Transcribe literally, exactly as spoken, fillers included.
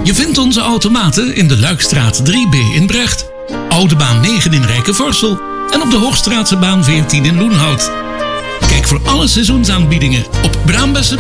Je vindt onze automaten in de Luikstraat drie B in Brecht, Oude Baan negen in Rijkenvorsel en op de Hoogstraatse baan veertien in Loenhout. Kijk voor alle seizoensaanbiedingen op braambessen